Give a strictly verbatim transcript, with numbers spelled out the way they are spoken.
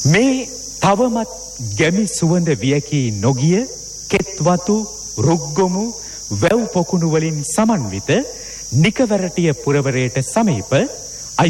මේ තවමත් ගැමි සුවඳ වියකී නොගිය කෙත්වතු රුක්ගොමු වැව් පොකුණු වලින් සමන්විත නිකවරටිය පුරවරයට සමීප